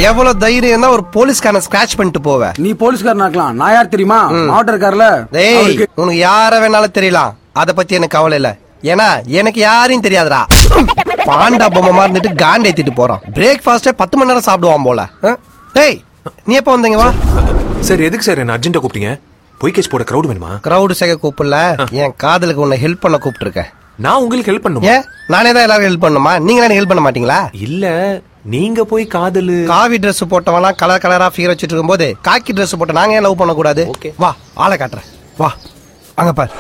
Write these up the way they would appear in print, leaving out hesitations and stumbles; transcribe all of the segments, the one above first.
எவ்வளவு தைரியம் தான் ஒரு போலீஸ்காரனை ஸ்கிராச் பண்ணிட்டு போவ? நீ போலீஸ்காரனாக்கலாம், நான் யார் தெரியுமா? மாவட்ட இருக்கார்ல. உனக்கு யார வேணாலும் தெரியலாம், அத பத்தி எனக்கு கவலை இல்ல. ஏன்னா எனக்கு யாரையும் தெரியாதுடா. பாண்டா பொம்மை மாதிரி இருந்துட்டு காண்ட் ஏத்திட்டு போறான். பிரேக்ஃபாஸ்டே 10 மணி நேரம் சாப்பிடுவான் போல. டேய் நீ எப்ப வந்தீங்க? வா சார். எதுக்கு சார் என்ன அர்ஜென்ட்டா கூப்பிட்டீங்க? பொய் கேஸ் போட கிரௌட் வேணுமா? கிரௌட் சேர்க்க கூப்பிடல, என் காதலுக்கு உன்னை ஹெல்ப் பண்ண கூப்பிட்டு இருக்கேன். நான் உங்களுக்கு ஹெல்ப் பண்ணுமா? ஏன் நானே தான் எல்லாரும் ஹெல்ப் பண்ணுமா? நீங்க எனக்கு ஹெல்ப் பண்ண மாட்டீங்களா? இல்ல நீங்க போய் காதலு காவி டிரெஸ் போட்டவனா கலர் கலரா ஃபிகர் வச்சிட்டு இருக்கும்போது காக்கி டிரெஸ் போட்ட நாங்க ஏன் லவ் பண்ண கூடாது? வா ஆளை காட்டுறேன். வா அங்க பாரு.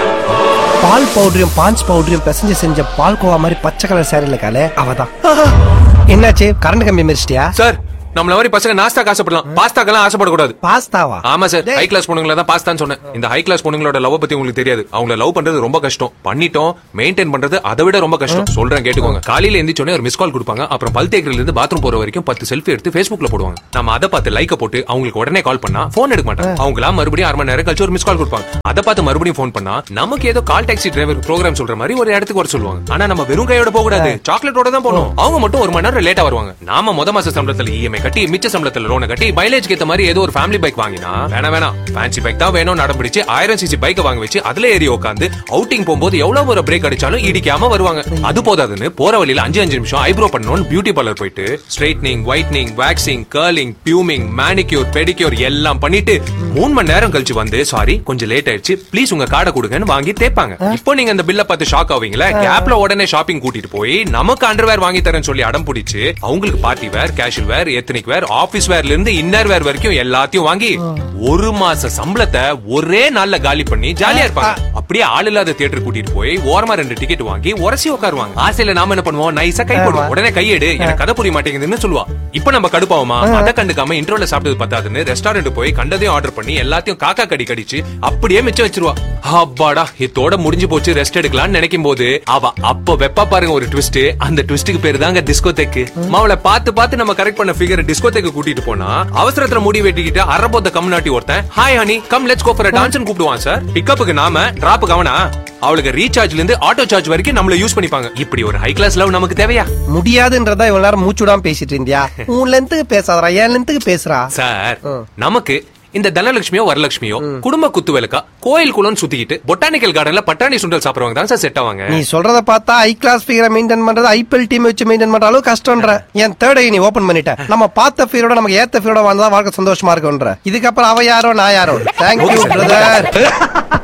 பால் பவுடரையும் பாஞ்ச் பவுடரையும் பிசைஞ்சு செஞ்ச பால் கோவா மாதிரி பச்சை கலர் சேரில காலே அவதான். என்னாச்சு, கரண்ட் கம்பி மிரிச்சிட்டியா? சார் நம்மள மாதிரி பசங்க நாஸ்தா ஆசைப்படலாம், பாஸ்தாக்கெல்லாம் ஆசைப்படக்கூடாது. பாஸ்தாவா? ஆமா சார், ஹை கிளாஸ் பொண்ணுங்கள தான் பாஸ்தான்னு சொன்னேன். இந்த ஹை கிளாஸ் பொண்ணுங்களோட லவ் பத்தி உங்களுக்கு தெரியாது. அவங்கள லவ் பண்றது ரொம்ப கஷ்டம், பண்ணிட்டோம் மெயின்டைன் பண்றது அதை விட ரொம்ப கஷ்டம். சொல்றேன் கேட்டுக்கோங்க. காலையில எந்திரிச்சோனே ஒரு மிஸ் கால் கொடுப்பாங்க, அப்புறம் பல் தேக்கரில இருந்து பாத்ரூம் போற வரைக்கும் 10 செல்ஃபி எடுத்து Facebookல போடுவாங்க. நம்ம அதை பார்த்து லைக்க போட்டு அவங்களுக்கு உடனே கால் பண்ணா போன் எடுக்க மாட்டாங்க. அவங்களா மறுபடியும் 1/2 மணி நேரம் கழிச்சு ஒரு மிஸ் கால் கொடுப்பாங்க. அதை பார்த்து மறுபடியும் போன் பண்ணா நமக்கு ஏதோ கால் டாக்ஸி டிரைவர் ப்ரோக்ராம் சொல்ற மாதிரி ஒரு இடத்துக்கு வர சொல்லுவாங்க. ஆனா நம்ம வெறும் கையோட போக கூடாது, சாக்லேட்டோட தான் போகணும். அவங்க மட்டும் 1 மணி நேரம் லேட்டா வருவாங்க. நாம முத மாச சம்பளத்துல இஎம்ஐ கட்டி மிச்ச சம்பளத்துல லோனை கட்டி மைலேஜ்க்கு ஏத்த மாதிரி ஏதோ ஒரு ஃபேமிலி பைக் வாங்கினா வேணாம் ஃபேன்சி பைக் தான் வேணும் நடம் பிடிச்சு 1000 cc பைக்கை வாங்கி வச்சு அதுல ஏறி உட்காந்து அவுட்டிங் போகும்போது எவ்வளவு ஒரு பிரேக் அடிச்சாலும் இடிக்காம வருவாங்க. அது போதாதுன்னு போற வழியில 5 நிமிஷம் ஐப்ரோ பண்ணணும் பியூட்டி பார்லர் போயிட்டு straightening, whitening, waxing, curling, பியூமிங், manicure, pedicure எல்லாம் பண்ணிட்டு 3 மணி நேரம் கழிச்சு வந்து சாரி கொஞ்சம் லேட் ஆயிடுச்சு ப்ளீஸ் உங்க கார்டை கொடுங்கன்னு வாங்கி தேப்பாங்க. இப்போ நீங்க அந்த பில்ல பார்த்து ஷாக் ஆவீங்களா? கேப்ல உடனே ஷாப்பிங் கூட்டிட்டு போய் நமக்கு அண்டர்வேர் வாங்கி தரேன்னு சொல்லி அடம் பிடிச்சு அவங்களுக்கு பார்ட்டி வேர், கேஷுவல் வேர், எத்னிக் வேர், ஆபீஸ் வேர்ல இருந்து இன்னர் வேர் வரைக்கும் எல்லாத்தையும் வாங்கி 1 மாச சம்பளத்தை ஒரே நாள்ல காலி பண்ணி ஜாலியா இருப்பாங்க. அப்படியே ஆள் இல்லாத தியேட்டர் கூட்டிட்டு போய் ஓரமா 2 டிக்கெட் வாங்கி உரசி உட்காருவாங்க. ஆசையில நாம என்ன பண்ணுவோம், நைஸா கை போடுவோம். உடனே கையெடு எனக்கு கதை புரிய மாட்டேங்குதுன்னு சொல்லுவா. இப்ப நம்ம கடுப்பாவுமா? அதை கண்டுக்காம இன்ட்ரோல சாப்பிட்டது பத்தாதுன்னு ரெஸ்டாரண்ட் போய் கண்டதையும் ஆர்டர் பண்ணி எல்லாத்தையும் காக்கா கடி கடிச்சு அப்படியே மிச்சம் வச்சிருவா. அப்பாடா இதோட முடிஞ்சு போச்சு ரெஸ்ட் எடுக்கலாம்னு நினைக்கும் போது அவ அப்ப வெப்பா பாருங்க ஒரு ட்விஸ்ட். அந்த ட்விஸ்டுக்கு பேரு தாங்க டிஸ்கோதேக்கு. அவளை பார்த்து பார்த்து நம்ம கரெக்ட் பண்ண ஃபிகர் டிஸ்கோதேக்கு கூட்டிட்டு போனா அவசரத்துல முடி வெட்டிக்கிட்டு அரபோத்த கம்நாட்டி ஒருத்தன் hi honey come let's go for a dance கூப்பிடுவான் சார். பிக்கப்புக்கு நாம டிராப்புக்கு அவனா. அவளுக்கு ரீசார்ஜ்ல இருந்து ஆட்டோ சார்ஜ் வரைக்கும் நம்மள யூஸ் பண்ணிப்பாங்க. இப்படி ஒரு ஹை கிளாஸ் லவ் நமக்கு தேவையா? முடியாதுன்றதா இவ்வளவு நேரம் மூச்சுடாம பேசிட்டு இருந்தியா? உன் லென்த்துக்கு பேசாதடா, என் லென்த்துக்கு பேசுறா சார். நமக்கு இந்த தனலட்சுமியோ வரலட்சுமியோ குடும்ப குத்து விளக்கா கோயில் குளம் சுத்திக்கிட்டு பொட்டானிக்கல் கார்டன்ல பட்டாணி சுண்டல் சாப்பிடுவாங்க தான் சார் செட் ஆவாங்க. நீ சொல்றத பார்த்தா ஹை கிளாஸ் ஃபிகரை மெயின்டைன் பண்றது ஐபிஎல் டீம் வச்சு மெயின்டைன் பண்ற அளவு கஷ்டம்ன்ற. என் தேர்ட் ஐ நீ ஓபன் பண்ணிட்ட. நம்ம பார்த்த ஃபீரோட நமக்கு ஏத்த ஃபீரோட வாழ்ந்தா வாழ்க்கை சந்தோஷமா இருக்கும்ன்ற. இதுக்கப்புறம் அவ யாரோ நான் யாரோ. Thank you brother.